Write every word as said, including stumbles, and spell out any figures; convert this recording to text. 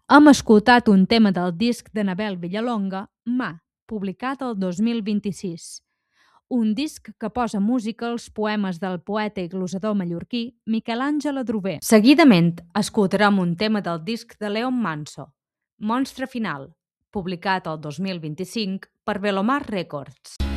Hem escoltat un tema del disc d'Anabel Villalonga, Ma, publicat el dos mil vint-i-sis. Un disc que posa música als poemes del poeta i glosador mallorquí Miquel Àngel Adrover. Seguidament escoltarem un tema del disc de Leon Manso, Monstre Final, publicat el dos mil vint-i-cinc per Velomar Records.